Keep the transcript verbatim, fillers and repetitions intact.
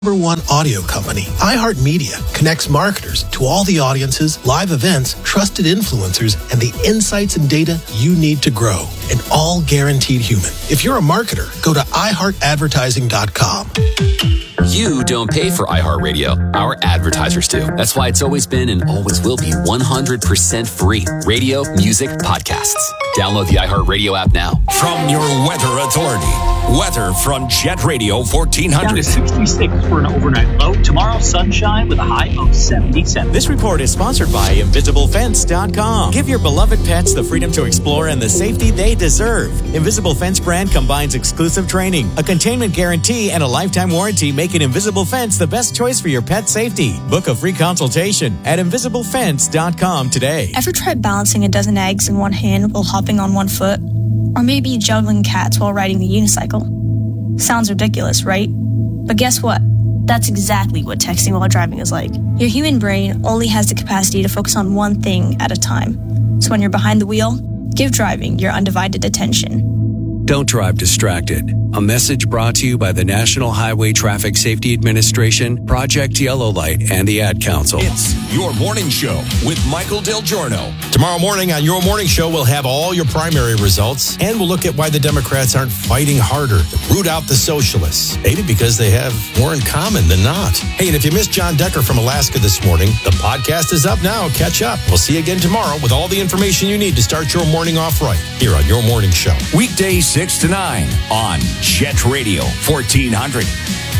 Number one audio company, iHeartMedia, connects marketers to all the audiences, live events, trusted influencers, and the insights and data you need to grow. And all guaranteed human. If you're a marketer, go to i heart advertising dot com. You don't pay for iHeartRadio. Our advertisers do. That's why it's always been and always will be one hundred percent free. Radio, music, podcasts. Download the iHeartRadio app now. From your weather authority. Weather from Jet Radio fourteen hundred. Down to sixty-six for an overnight low. Tomorrow, sunshine with a high of seventy-seven. This report is sponsored by invisible fence dot com. Give your beloved pets the freedom to explore and the safety they deserve. Invisible Fence brand combines exclusive training, a containment guarantee, and a lifetime warranty, making Invisible Fence the best choice for your pet safety. Book a free consultation at invisible fence dot com today. Ever tried balancing a dozen eggs in one hand while hopping on one foot? Or maybe juggling cats while riding the unicycle? Sounds ridiculous, right? But guess what? That's exactly what texting while driving is like. Your human brain only has the capacity to focus on one thing at a time. So when you're behind the wheel, give driving your undivided attention. Don't drive distracted. A message brought to you by the National Highway Traffic Safety Administration, Project Yellow Light, and the Ad Council. It's Your Morning Show with Michael Del Giorno. Tomorrow morning on Your Morning Show, we'll have all your primary results, and we'll look at why the Democrats aren't fighting harder to root out the socialists. Maybe because they have more in common than not. Hey, and if you missed John Decker from Alaska this morning, the podcast is up now. Catch up. We'll see you again tomorrow with all the information you need to start your morning off right here on Your Morning Show. Weekdays six to nine on Jet Radio fourteen hundred.